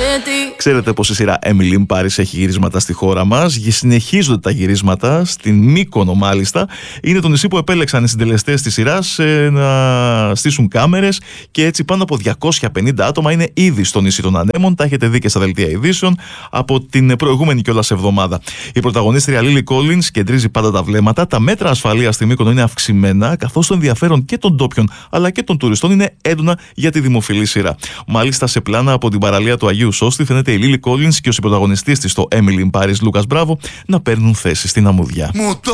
Ξέρετε πως η σειρά Emily in Paris έχει γυρίσματα στη χώρα μας. Συνεχίζονται τα γυρίσματα στην Μύκονο, μάλιστα. Είναι το νησί που επέλεξαν οι συντελεστές της σειράς να στήσουν κάμερες και έτσι πάνω από 250 άτομα είναι ήδη στο νησί των Ανέμων. Τα έχετε δει και στα δελτία ειδήσεων από την προηγούμενη κιόλας εβδομάδα. Η πρωταγωνίστρια Lily Collins κεντρίζει πάντα τα βλέμματα. Τα μέτρα ασφαλείας στη Μύκονο είναι αυξημένα, καθώς το ενδιαφέρον και των ντόπιων αλλά και των τουριστών είναι έντονα για τη δημοφιλή σειρά. Μάλιστα, σε πλάνα από την παραλία του Αγίου Σώστη φαίνεται η Lily Collins και ο συμπρωταγωνιστής της στο Emily in Paris, Λούκας Μπράβο, να παίρνουν θέση στην αμμουδιά.